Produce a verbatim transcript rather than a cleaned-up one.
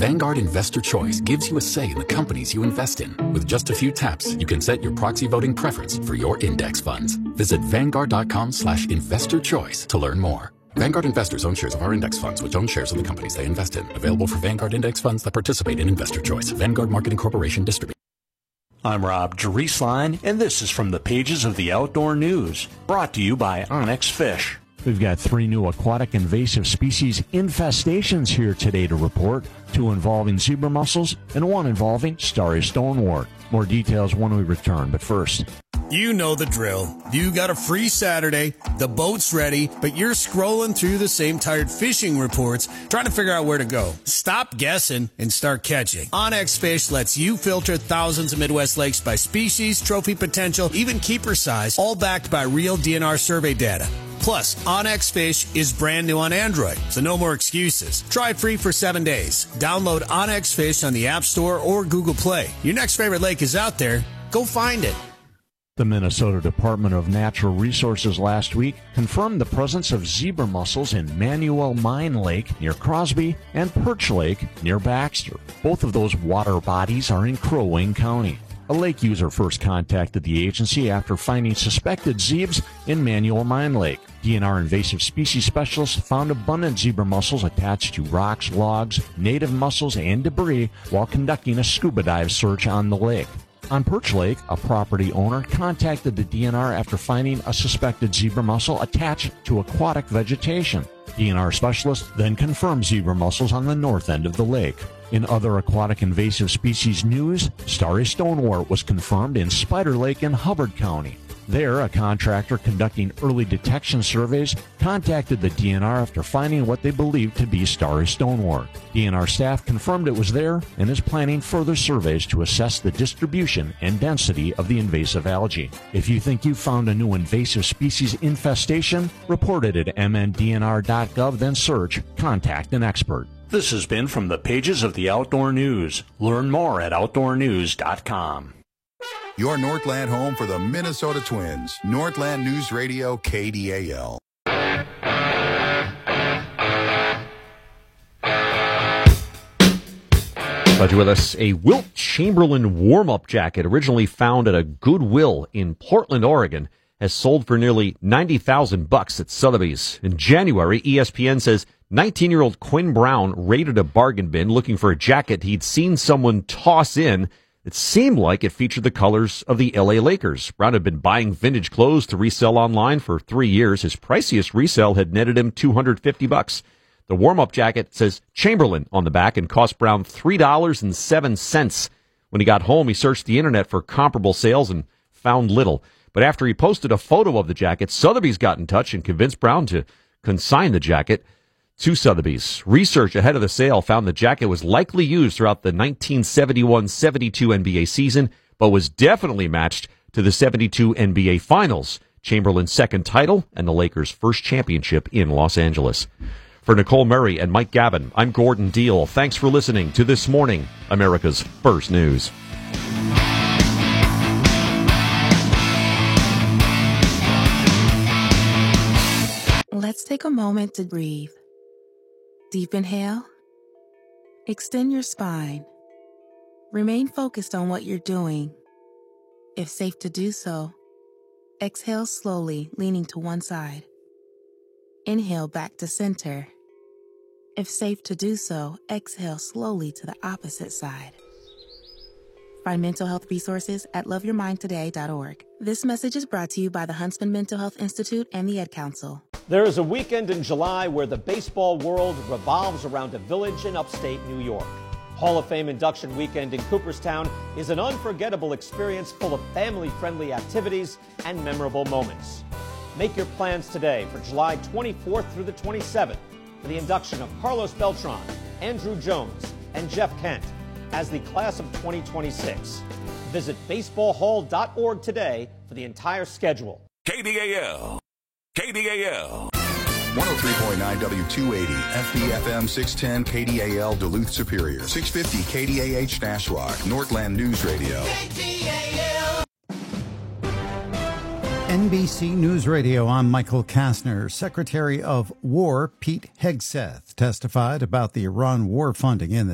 Vanguard Investor Choice gives you a say in the companies you invest in. With just a few taps, you can set your proxy voting preference for your index funds. Visit Vanguard.com slash investor choice to learn more. Vanguard investors own shares of our index funds, which own shares of the companies they invest in. Available for Vanguard index funds that participate in Investor Choice. Vanguard Marketing Corporation distributes. I'm Rob Drieslein, and this is from the pages of the Outdoor News, brought to you by Onyx Fish. We've got three new aquatic invasive species infestations here today to report, two involving zebra mussels and one involving starry stonewort. More details when we return, but first... You know the drill. You got a free Saturday, the boat's ready, but you're scrolling through the same tired fishing reports trying to figure out where to go. Stop guessing and start catching. Onyx Fish lets you filter thousands of Midwest lakes by species, trophy potential, even keeper size, all backed by real D N R survey data. Plus, Onyx Fish is brand new on Android, so no more excuses. Try it free for seven days. Download Onyx Fish on the App Store or Google Play. Your next favorite lake is out there. Go find it. The Minnesota Department of Natural Resources last week confirmed the presence of zebra mussels in Manuel Mine Lake near Crosby and Perch Lake near Baxter. Both of those water bodies are in Crow Wing County. A lake user first contacted the agency after finding suspected zebras in Manuel Mine Lake. D N R invasive species specialists found abundant zebra mussels attached to rocks, logs, native mussels, and debris while conducting a scuba dive search on the lake. On Perch Lake, a property owner contacted the D N R after finding a suspected zebra mussel attached to aquatic vegetation. D N R specialists then confirmed zebra mussels on the north end of the lake. In other aquatic invasive species news, starry stonewort was confirmed in Spider Lake in Hubbard County. There, a contractor conducting early detection surveys contacted the D N R after finding what they believed to be starry stonewort. D N R staff confirmed it was there and is planning further surveys to assess the distribution and density of the invasive algae. If you think you found a new invasive species infestation, report it at m n d n r dot gov, then search Contact an Expert. This has been from the pages of the Outdoor News. Learn more at outdoor news dot com. Your Northland home for the Minnesota Twins. Northland News Radio, K D A L. Glad you're with us. A Wilt Chamberlain warm-up jacket, originally found at a Goodwill in Portland, Oregon, has sold for nearly ninety thousand bucks at Sotheby's. In January, E S P N says nineteen-year-old Quinn Brown raided a bargain bin looking for a jacket he'd seen someone toss in. It seemed like it featured the colors of the L A Lakers. Brown had been buying vintage clothes to resell online for three years. His priciest resale had netted him two hundred fifty bucks. The warm-up jacket says Chamberlain on the back and cost Brown three dollars and seven cents. When he got home, he searched the internet for comparable sales and found little. But after he posted a photo of the jacket, Sotheby's got in touch and convinced Brown to consign the jacket to Sotheby's. Research ahead of the sale found the jacket was likely used throughout the nineteen seventy-one seventy-two N B A season, but was definitely matched to the seventy-two N B A Finals, Chamberlain's second title, and the Lakers' first championship in Los Angeles. For Nicole Murray and Mike Gavin, I'm Gordon Deal. Thanks for listening to This Morning, America's First News. Let's take a moment to breathe. Deep inhale. Extend your spine. Remain focused on what you're doing. If safe to do so, exhale slowly, leaning to one side. Inhale back to center. If safe to do so, exhale slowly to the opposite side. Find mental health resources at love your mind today dot org. This message is brought to you by the Huntsman Mental Health Institute and the Ad Council. There is a weekend in July where the baseball world revolves around a village in upstate New York. Hall of Fame induction weekend in Cooperstown is an unforgettable experience full of family-friendly activities and memorable moments. Make your plans today for July twenty-fourth through the twenty-seventh for the induction of Carlos Beltran, Andrew Jones, and Jeff Kent as the class of twenty twenty-six. Visit baseball hall dot org today for the entire schedule. K D A L. K D A L. one oh three point nine W two eighty, F B F M six ten, K D A L Duluth Superior, six fifty K D A H Nashwauk, Northland News Radio. K D A L. N B C News Radio, I'm Michael Kastner. Secretary of War Pete Hegseth testified about the Iran war funding in the